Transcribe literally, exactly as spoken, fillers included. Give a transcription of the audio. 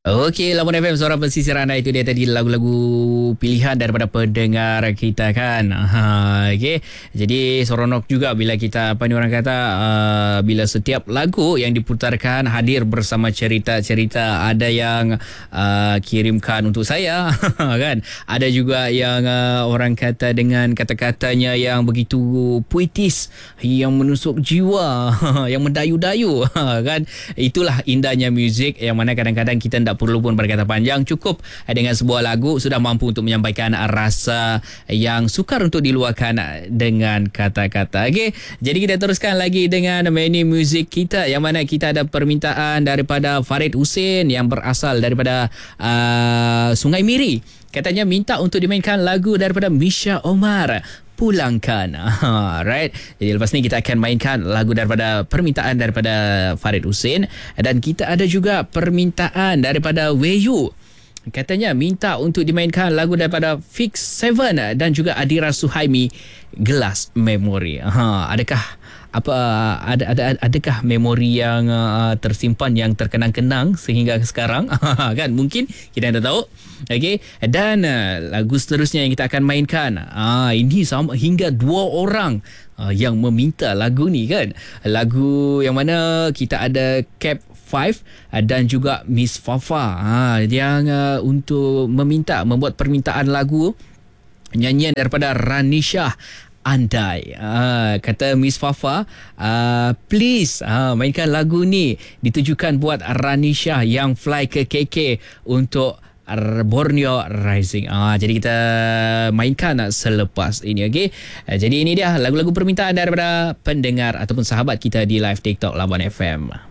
Okey, Lamun F M, suara pesisir anda. Itu dia tadi lagu-lagu pilihan daripada pendengar kita kan. Ha, okey. Jadi seronok juga bila kita, apa ni orang kata, uh, bila setiap lagu yang diputarkan hadir bersama cerita-cerita. Ada yang uh, kirimkan untuk saya kan. Ada juga yang uh, orang kata dengan kata-katanya yang begitu puitis, yang menusuk jiwa, yang mendayu-dayu kan. Itulah indahnya muzik, yang mana kadang-kadang kita tak perlu pun berkata panjang, cukup dengan sebuah lagu sudah mampu untuk menyampaikan rasa yang sukar untuk diluahkan dengan kata-kata. Okey, jadi kita teruskan lagi dengan menu muzik kita, yang mana kita ada permintaan daripada Farid Hussein yang berasal daripada uh, Sungai Miri. Katanya minta untuk dimainkan lagu daripada Misha Omar, Pulangkan. Ha, right. Jadi lepas ni kita akan mainkan lagu daripada permintaan daripada Farid Hussein. Dan kita ada juga permintaan daripada Weyu. Katanya minta untuk dimainkan lagu daripada Fix Seven dan juga Adira Suhaimi, Gelas Memori. Ha, adakah apa ada ada adakah memori yang uh, tersimpan, yang terkenang-kenang sehingga sekarang kan, mungkin kita tak tahu. Okey, dan uh, lagu seterusnya yang kita akan mainkan, ah ini sama hingga dua orang uh, yang meminta lagu ni kan. Lagu yang mana kita ada Cap Five dan juga Miss Fafa ha, yang uh, untuk meminta membuat permintaan lagu nyanyian daripada Ranisha Andai. Uh, kata Miss Fafa, uh, please uh, mainkan lagu ni, ditujukan buat Ranisha yang fly ke K K untuk Borneo Rising. Ah, jadi kita mainkan selepas ini. Okey. Uh, jadi ini dia lagu-lagu permintaan daripada pendengar ataupun sahabat kita di live TikTok Lawan F M.